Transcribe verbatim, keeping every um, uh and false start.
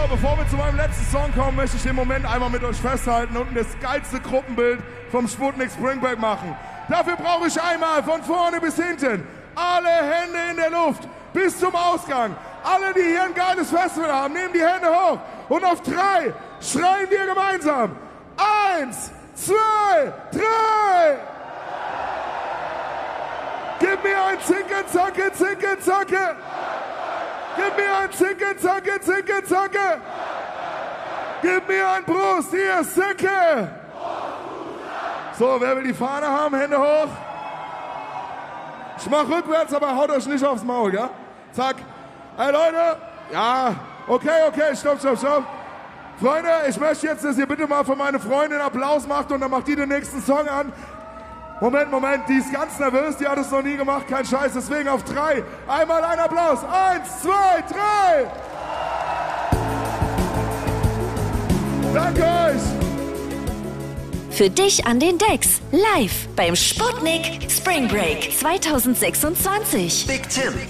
bevor wir zu meinem letzten Song kommen, möchte ich den Moment einmal mit euch festhalten und das geilste Gruppenbild vom Sputnik Spring Break machen. Dafür brauche ich einmal von vorne bis hinten alle Hände in der Luft bis zum Ausgang. Alle, die hier ein geiles Festival haben, nehmen die Hände hoch und auf drei schreien wir gemeinsam. Eins, zwei, drei! Gib mir ein Zinke, Zacke, Zinke, Zacke! Gib mir ein Zinke, Zacke, Zinke, Zacke! Gib mir ein Brust, hier, Zicke! So, wer will die Fahne haben? Hände hoch! Ich mach rückwärts, aber haut euch nicht aufs Maul, ja? Zack. Hey Leute, ja, okay, okay, stopp, stopp, stopp. Freunde, ich möchte jetzt, dass ihr bitte mal für meine Freundin Applaus macht und dann macht die den nächsten Song an. Moment, Moment, die ist ganz nervös, die hat es noch nie gemacht, kein Scheiß, deswegen auf drei. Einmal ein Applaus. Eins, zwei, drei. Danke euch. Für dich an den Decks, live beim Sputnik Spring Break zwanzig sechsundzwanzig. Big Tim.